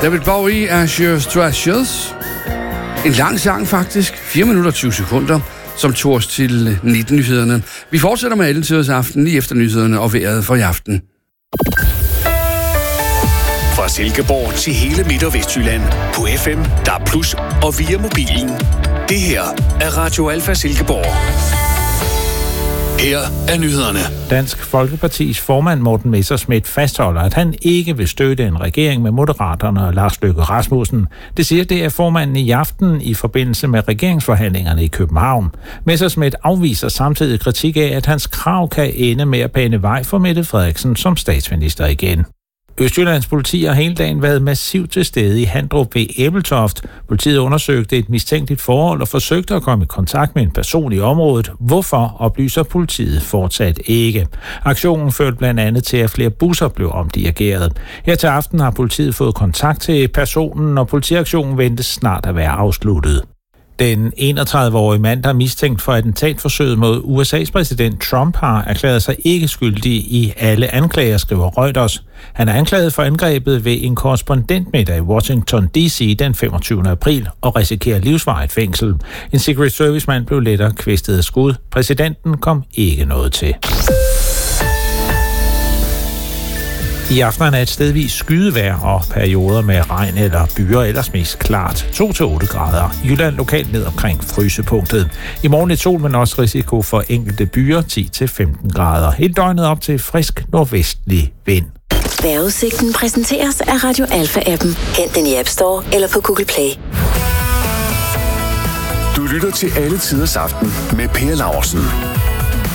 David Bowie, Ashes to Ashes. En lang sang faktisk, 4 minutter og 20 sekunder, som tog os til 19-nyhederne. Vi fortsætter med Alletiders aften lige efter nyhederne og vejret for i aften. Fra Silkeborg til hele Midt- og Vestjylland på FM, DAB+ og via mobilen. Det her er Radio Alfa Silkeborg. Her er nyhederne. Dansk Folkepartis formand Morten Messerschmidt fastholder, at han ikke vil støtte en regering med Moderaterne og Lars Løkke Rasmussen. Det siger det er formanden i aften i forbindelse med regeringsforhandlingerne i København. Messerschmidt afviser samtidig kritik af, at hans krav kan ende med at bane vej for Mette Frederiksen som statsminister igen. Østjyllands politi har hele dagen været massivt til stede i Handrup ved Ebeltoft. Politiet undersøgte et mistænkeligt forhold og forsøgte at komme i kontakt med en person i området. Hvorfor oplyser politiet fortsat ikke. Aktionen førte blandt andet til, at flere busser blev omdirigeret. Her til aften har politiet fået kontakt til personen, og politiaktionen ventes snart at være afsluttet. Den 31-årige mand, der er mistænkt for attentatforsøget mod USA's præsident Trump, har erklæret sig ikke skyldig i alle anklager, skriver Reuters. Han er anklaget for angrebet ved en korrespondentmiddag i Washington D.C. den 25. april og risikerer livsvarigt fængsel. En Secret Service-mand blev lettere kvæstet af skud. Præsidenten kom ikke noget til. I aften er et stedvis skydevejr og perioder med regn eller byer, ellers mest klart. 2-8 grader. Jylland lokalt ned omkring frysepunktet. I morgen lidt sol, men også risiko for enkelte byer, 10-15 grader. Hele døgnet op til frisk nordvestlig vind. Vejrudsigten præsenteres af Radio Alfa-appen. Hent den i App Store eller på Google Play. Du lytter til Alletiders aften med Per Laursen.